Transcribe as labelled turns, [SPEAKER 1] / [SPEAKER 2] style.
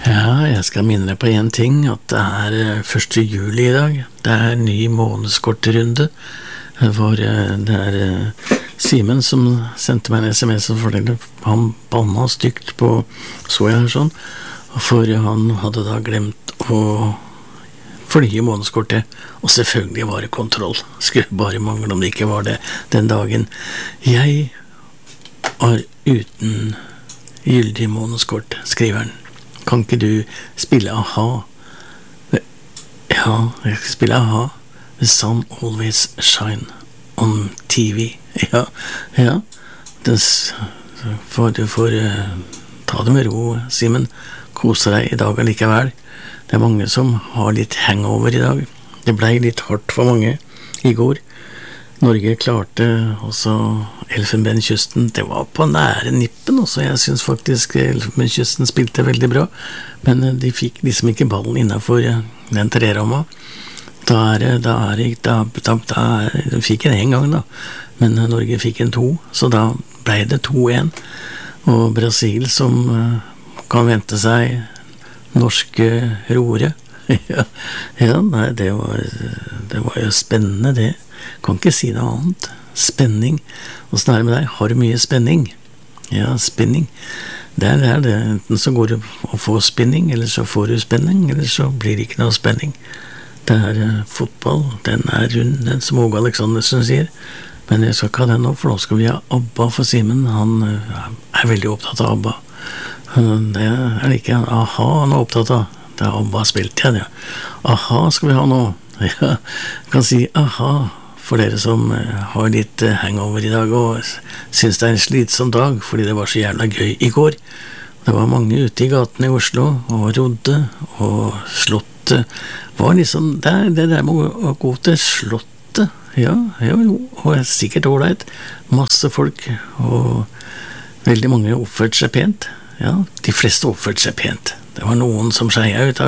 [SPEAKER 1] Ja, jeg skal minne deg på en ting, at det er 1. juli i dag. Det er ny månedskortrunde. Det er Simen som sendte meg en SMS og fortalte han banna stygt på, så jeg her sånn, for han hadde da glemt å fornye månedskortet, og selvfølgelig var det kontroll. Skulle bare mangle om det ikke var det den dagen. Jeg var uten gyldig månedskort, skriver han. Kan ikke du spille a-ha? Ja, jeg skal spille a-ha. The sun always shine on TV. Ja. Du får ta det med ro, Simen. Kose deg i dag allikevel. Det er mange som har litt hangover i dag. Det ble litt hardt for mange i går. Norge klarte også Elfenbenskysten. Det var på nære nippen også. Jeg synes faktisk Elfenbenskysten spilte veldig bra, men de fikk liksom ikke ballen innenfor den treramma. De fikk en gang da, men Norge fikk en 2, så da ble det 2-1. Og Brasil som kan vente seg norske roere. Nei, det var jo spennende det. Kan ikke si noe annet. Spenning. Hvordan er det med deg? Har du mye spenning? Ja, spenning. Det er det. Enten så går du og får spenning, eller så får du spenning, eller så blir det ikke noe spenning. Det er fotball. Den er rund, den som Åge Aleksandersen sier. Men jeg skal ikke ha den nå, for nå skal vi ha ABBA for Simen. Han er veldig opptatt av ABBA. Det er ikke a-ha han er opptatt av. Det er ABBA spilt igjen, ja. A-ha skal vi ha nå. Ja, jeg kan si a-ha for dere som har litt hangover i dag og synes det er en slitsom dag fordi det var så jævla gøy i går. Det var mange ute i gatene i Oslo og rodde, og slottet var liksom det der med å gå til slottet. Ja, og det er sikkert ålreit. Masse folk, og veldig mange oppførte seg pent. Ja, de fleste oppførte seg pent. Det var noen som skeia ut av